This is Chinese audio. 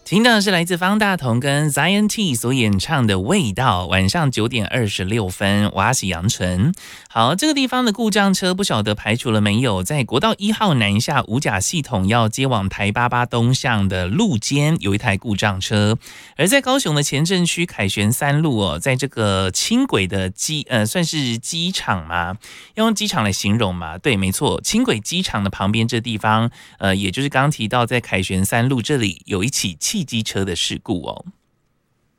听到的是来自方大同跟 Zion T 所演唱的味道，晚上9点26分，我是杨纯。好，这个地方的故障车不晓得排除了没有，在国道1号南下五甲系统要接往台88东向的路肩有一台故障车，而在高雄的前镇区凯旋3路哦，在这个轻轨的算是机场吗？要用机场来形容吗？对，没错，轻轨机场的旁边这地方，也就是刚刚提到在凯旋3路这里有一起汽机车的事故哦。